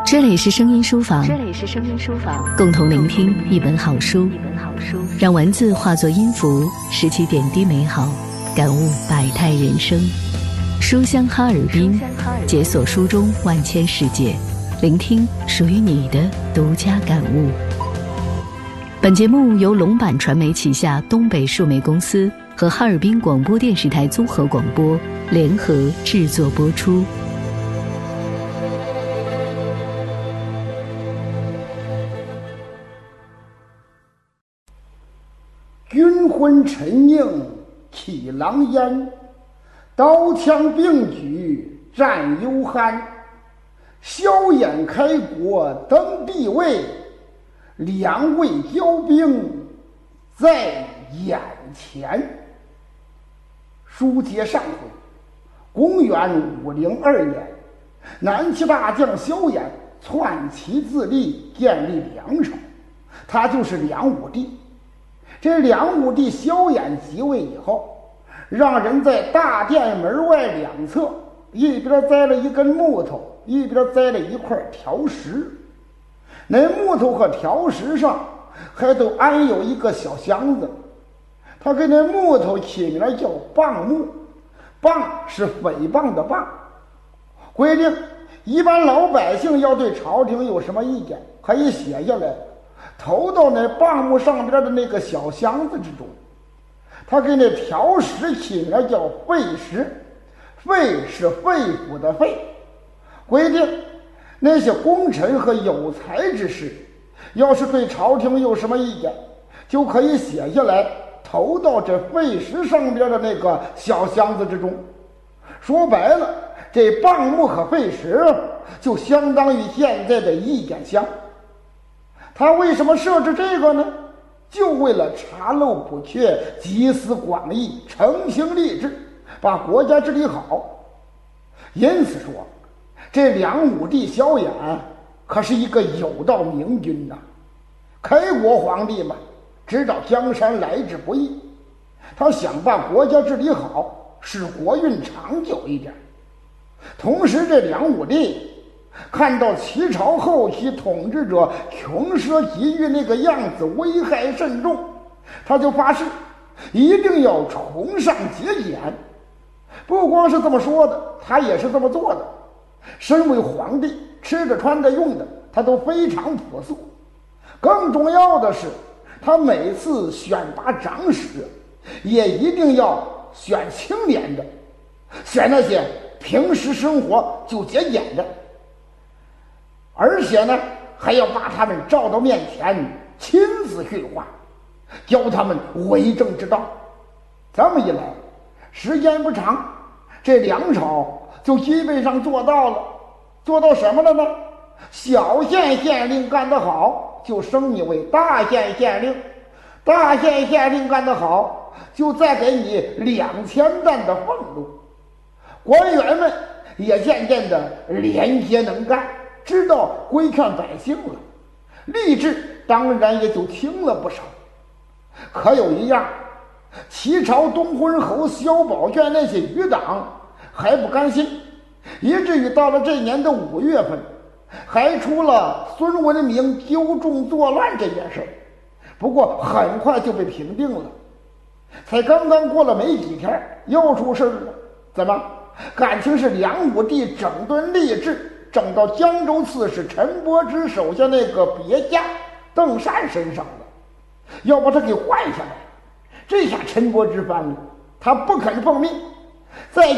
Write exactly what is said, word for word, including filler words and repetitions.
这里是声音书房， 这里是声音书房， 共同聆听一本好书， 一本好书， 让文字化作音符，拾起点滴美好，感悟百态人生。书香哈尔滨，解锁书中万千世界，聆听属于你的独家感悟。本节目由龙板传媒旗下东北数媒公司和哈尔滨广播电视台综合广播联合制作播出。 军魂沉映起狼烟，刀枪并举战犹酣。硝烟开国登帝位，两位骄兵在眼前。书接上回，公元五零二年，南齐大将萧衍篡旗自立，建立梁朝，他就是梁武帝。这梁武帝萧衍即位以后，让人在大殿门外两侧，一边栽了一根木头，一边栽了一块条石。那木头和条石上还都安有一个小箱子，他给那木头起名叫谤木，谤是诽谤的谤。规定一般老百姓要对朝廷有什么意见，可以写下来，投到那谤木上边的那个小箱子之中。他给那条石起名叫废石，废是肺腑的肺。规定那些功臣和有才之士，要是对朝廷有什么意见，就可以写下来，投到这废石上边的那个小箱子之中。说白了，这谤木和废石就相当于现在的意见箱。他为什么设置这个呢？就为了查漏补缺，集思广益，诚行立志，把国家治理好。因此说，这梁武帝萧衍可是一个有道明君呐、啊。开国皇帝嘛，知道江山来之不易，他想把国家治理好，使国运长久一点。同时这梁武帝看到齐朝后期统治者穷奢极欲那个样子，危害甚重，他就发誓一定要崇尚节俭。不光是这么说的，他也是这么做的。身为皇帝，吃着穿着用的他都非常朴素。更重要的是，他每次选拔长史也一定要选清廉的，选那些平时生活就节俭的，而且呢，还要把他们召到面前，亲自训话，教他们为政之道。这么一来，时间不长，这梁朝就基本上做到了。做到什么了呢？小县县令干得好，就升你为大县县令；大县县令干得好，就再给你两千担的俸禄。官员们也渐渐的廉洁能干，知道规劝百姓了，吏治当然也就轻了不少。可有一样，齐朝东昏侯萧宝卷那些余党还不甘心，以至于到了这年的五月份，还出了孙文明纠众作乱这件事。不过很快就被平定了，才刚刚过了没几天，又出事了。怎么？感情是梁武帝整顿吏治，整到江州刺史陈伯之手下那个别驾邓善身上了，要把他给换下来。这下陈伯之翻了，他不肯奉命，再